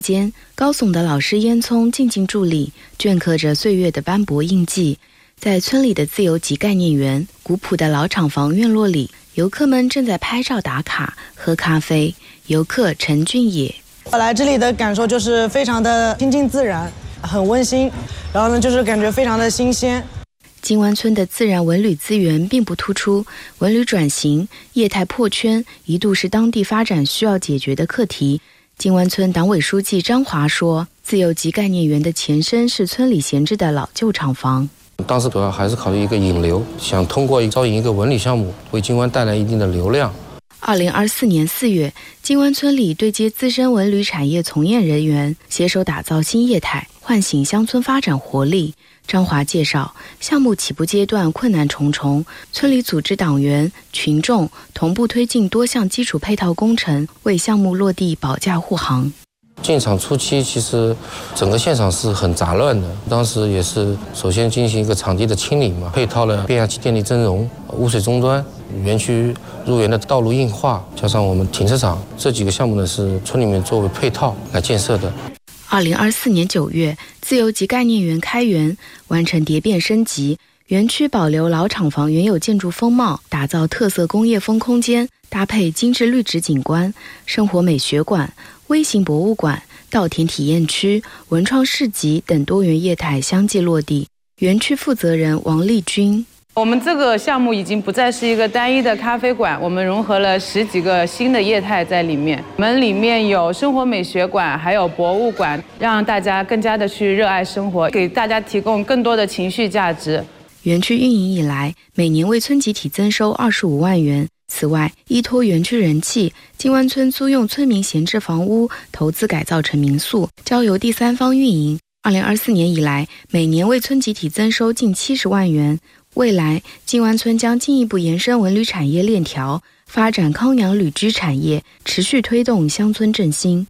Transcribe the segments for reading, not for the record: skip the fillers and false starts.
间，高耸的老式烟囱静静伫立，镌刻着岁月的斑驳印记。在村里的自由级概念园，古朴的老厂房院落里，游客们正在拍照打卡、喝咖啡。游客陈俊野， 我来这里的感受就是非常的亲近自然，很温馨，然后呢就是感觉非常的新鲜。 金湾村的自然文旅资源并不突出，文旅转型、业态破圈一度是当地发展需要解决的课题。金湾村党委书记张华说，自由级概念园的前身是村里闲置的老旧厂房。 当时主要还是考虑一个引流，想通过招引一个文旅项目，为金湾带来一定的流量。 2024年4月，金湾村里对接资深文旅产业从业人员，携手打造新业态，唤醒乡村发展活力。张华介绍，项目起步阶段困难重重，村里组织党员、群众同步推进多项基础配套工程，为项目落地保驾护航。 进场初期，其实整个现场是很杂乱的。当时也是首先进行一个场地的清理嘛，配套了变压器电力增容、污水终端、园区入园的道路硬化，加上我们停车场这几个项目呢，是村里面作为配套来建设的。 2024年9月，自由级概念园开园，完成蝶变升级，园区保留老厂房原有建筑风貌，打造特色工业风空间，搭配精致绿植景观、生活美学馆、微型博物馆、稻田体验区、文创市集等多元业态相继落地。园区负责人王丽君， 我们这个项目已经不再是一个单一的咖啡馆，我们融合了10几个新的业态在里面。我们里面有生活美学馆，还有博物馆，让大家更加的去热爱生活，给大家提供更多的情绪价值。 园区运营以来，每年为村集体增收25万元。此外，依托园区人气，金湾村租用村民闲置房屋，投资改造成民宿，交由第三方运营。2024年以来，每年为村集体增收近70万元。未来，金湾村将进一步延伸文旅产业链条，发展康养旅居产业，持续推动乡村振兴。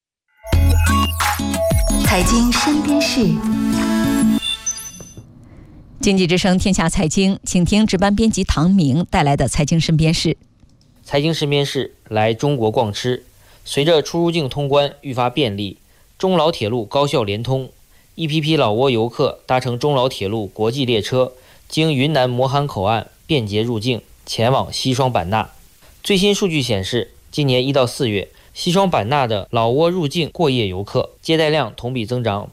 财经身边事，经济之声天下财经，请听值班编辑唐明带来的财经身边事。 财经身边事，来中国逛吃。随着出入境通关愈发便利，中老铁路高效联通，一批批老挝游客搭乘中老铁路国际列车，经云南磨憨口岸便捷入境，前往西双版纳。最新数据显示，今年1到4月，西双版纳的老挝入境过夜游客接待量同比增长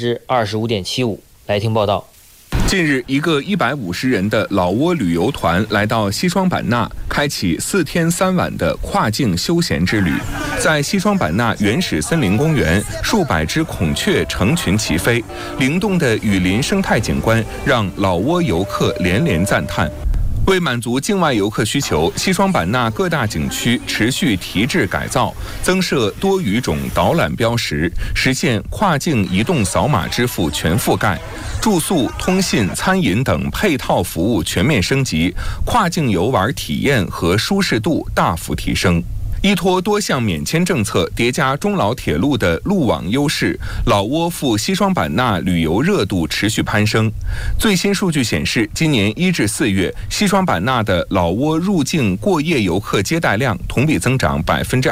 25.75%。来听报道。 近日，一个150人的老挝旅游团来到西双版纳，开启4天3晚的跨境休闲之旅。在西双版纳原始森林公园，数百只孔雀成群齐飞，灵动的雨林生态景观让老挝游客连连赞叹。为满足境外游客需求，西双版纳各大景区持续提质改造，增设多语种导览标识，实现跨境移动扫码支付全覆盖，住宿、通信、餐饮等配套服务全面升级，跨境游玩体验和舒适度大幅提升。依托多项免签政策叠加中老铁路的路网优势，老挝赴西双版纳旅游热度持续攀升。最新数据显示，今年1至4月，西双版纳的老挝入境过夜游客接待量同比增长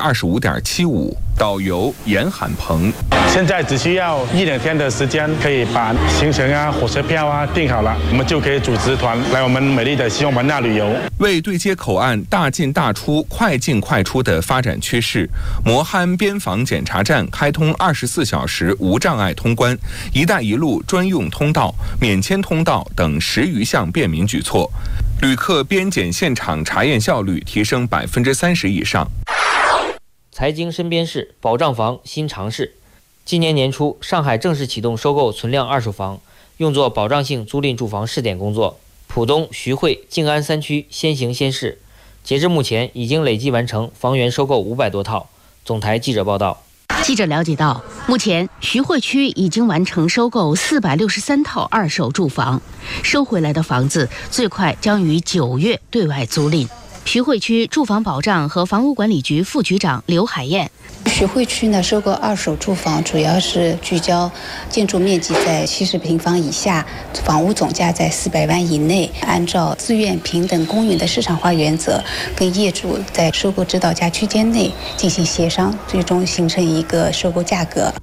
25.75%。导游严海鹏， 现在只需要1-2天的时间，可以把行程啊、火车票啊订好了，我们就可以组织团来我们美丽的西双版纳旅游。 为对接口岸大进大出、快进快出的发展趋势，磨憨边防检查站开通24小时无障碍通关，一带一路专用通道、免签通道等10余项便民举措，旅客边检现场查验效率提升30%以上。 财经身边事，保障房新尝试。今年年初，上海正式启动收购存量二手房，用作保障性租赁住房试点工作。浦东、徐汇、静安3区先行先试，截至目前已经累计完成房源收购500多套。总台记者报道。 记者了解到，目前徐汇区已经完成收购463套二手住房，收回来的房子最快将于9月对外租赁。徐汇区住房保障和房屋管理局副局长刘海燕徐汇区呢，收购二手住房主要是聚焦建筑面积在70平方以下，房屋总价在400万以内，按照自愿、平等、公允的市场化原则，跟业主在收购指导价区间内进行协商，最终形成一个收购价格。